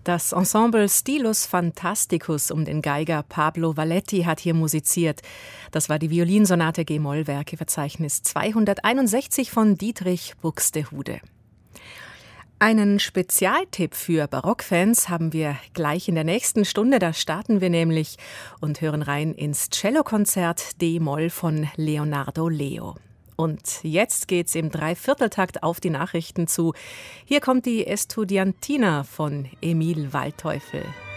Das Ensemble Stilus Fantasticus um den Geiger Pablo Valletti hat hier musiziert. Das war die Violinsonate G-Moll Werkeverzeichnis 261 von Dietrich Buxtehude. Einen Spezialtipp für Barockfans haben wir gleich in der nächsten Stunde. Da starten wir nämlich und hören rein ins Cellokonzert D-Moll von Leonardo Leo. Und jetzt geht's im Dreivierteltakt auf die Nachrichten zu. Hier kommt die Estudiantina von Emil Waldteufel.